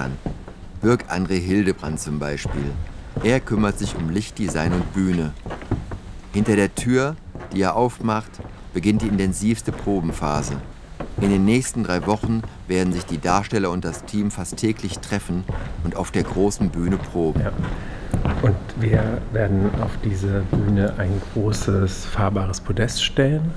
kann. Birg-André Hildebrand zum Beispiel. Er kümmert sich um Lichtdesign und Bühne. Hinter der Tür, die er aufmacht, beginnt die intensivste Probenphase. In den nächsten 3 Wochen werden sich die Darsteller und das Team fast täglich treffen und auf der großen Bühne proben. Ja. Und wir werden auf diese Bühne ein großes fahrbares Podest stellen,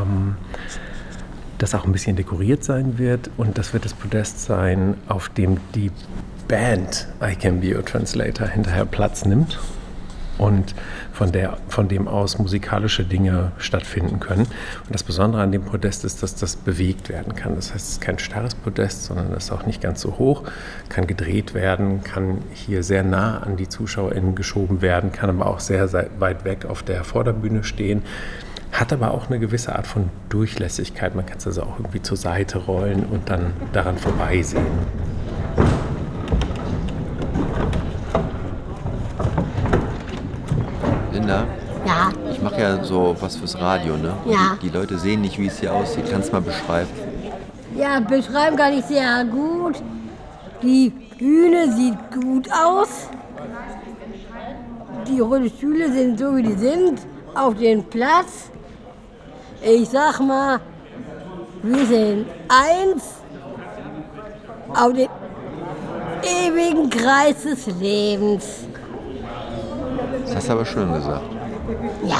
das auch ein bisschen dekoriert sein wird. Und das wird das Podest sein, auf dem die Band I Can Be Your Translator hinterher Platz nimmt und von dem aus musikalische Dinge stattfinden können. Und das Besondere an dem Podest ist, dass das bewegt werden kann. Das heißt, es ist kein starres Podest, sondern es ist auch nicht ganz so hoch, kann gedreht werden, kann hier sehr nah an die ZuschauerInnen geschoben werden, kann aber auch sehr weit weg auf der Vorderbühne stehen, hat aber auch eine gewisse Art von Durchlässigkeit. Man kann es also auch irgendwie zur Seite rollen und dann daran vorbeisehen. Linda? Ja. Ich mache ja so was fürs Radio, ne? Ja. Die Leute sehen nicht, wie es hier aussieht. Kannst du mal beschreiben? Ja, beschreiben kann ich sehr gut. Die Bühne sieht gut aus. Die roten Stühle sind so, wie die sind, auf dem Platz. Ich sag mal, wir sind eins auf den ewigen Kreis des Lebens. Das hast du aber schön gesagt. Ja.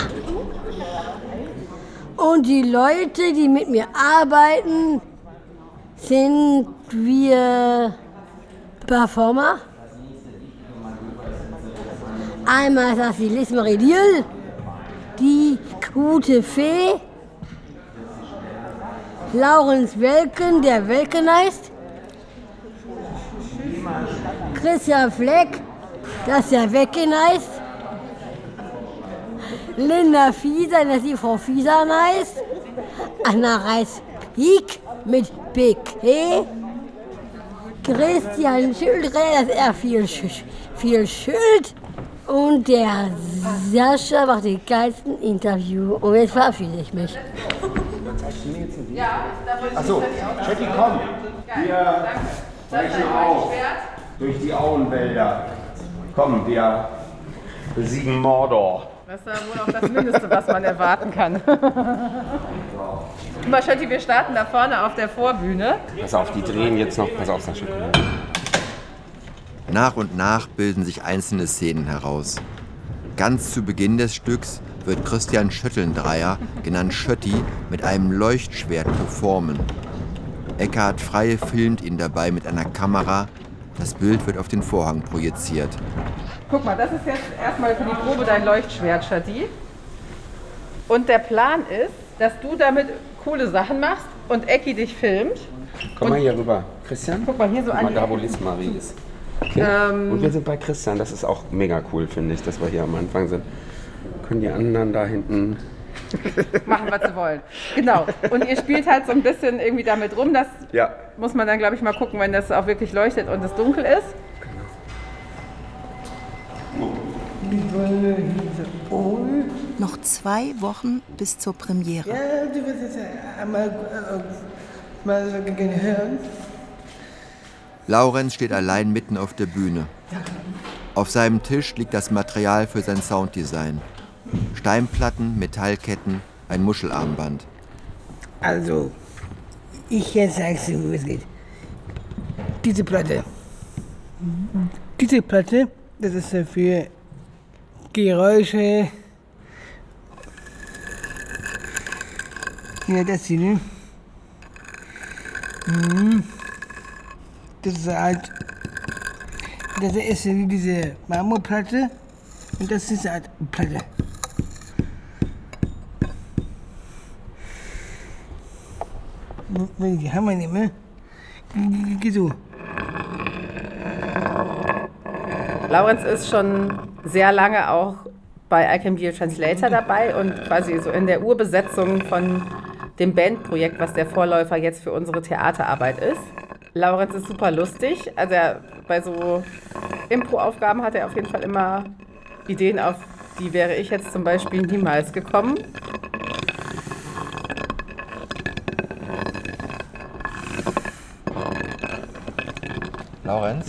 Und die Leute, die mit mir arbeiten, sind wir Performer. Einmal ist das die Liz-Marie Diel, die gute Fee, Laurenz Welken, der Welken heißt, Christian Fleck, das der Wecken heißt, Linda Fieser, das die Frau Fieser heißt, Anna Reis-Pieck mit PK, Christian Schildre, dass er viel Schild, und der Sascha macht die geilsten Interview. Und jetzt verabschiede ich mich. Achso, Chatty, komm. Wir brechen auf durch die Auenwälder. Komm, wir besiegen Mordor. Das ist ja wohl auch das Mindeste, was man erwarten kann. Guck mal, Schötti, wir starten da vorne auf der Vorbühne. Pass auf, die drehen jetzt noch. Pass auf, Sascha. Nach und nach bilden sich einzelne Szenen heraus. Ganz zu Beginn des Stücks wird Christian Schöttelndreier, genannt Schötti, mit einem Leuchtschwert performen. Eckhard Freie filmt ihn dabei mit einer Kamera. Das Bild wird auf den Vorhang projiziert. Guck mal, das ist jetzt erstmal für die Probe dein Leuchtschwert, Schötti. Und der Plan ist, dass du damit coole Sachen machst und Ecki dich filmt. Komm mal hier rüber, Christian. Guck mal, hier so an. Da, wo Liz-Marie ist. Okay. Und wir sind bei Christian, das ist auch mega cool, finde ich, dass wir hier am Anfang sind. Können die anderen da hinten machen, was sie wollen. Genau. Und ihr spielt halt so ein bisschen irgendwie damit rum. Das muss man dann, glaube ich, mal gucken, wenn das auch wirklich leuchtet und es dunkel ist. Noch 2 Wochen bis zur Premiere. Ja, du wirst es einmal mal so hören. Laurenz steht allein mitten auf der Bühne. Auf seinem Tisch liegt das Material für sein Sounddesign. Steinplatten, Metallketten, ein Muschelarmband. Also, ich jetzt sag's dir, wie es geht. Diese Platte, das ist für Geräusche. Ja, das hier, ne? Das ist halt, das ist diese Marmorplatte und das ist halt Platte. Wenn ich die Hammer nehme, geht so. Laurenz ist schon sehr lange auch bei I Can Be Your Translator dabei und quasi so in der Urbesetzung von dem Bandprojekt, was der Vorläufer jetzt für unsere Theaterarbeit ist. Laurenz ist super lustig, also bei so Impro-Aufgaben hat er auf jeden Fall immer Ideen, auf die wäre ich jetzt zum Beispiel niemals gekommen. Laurenz,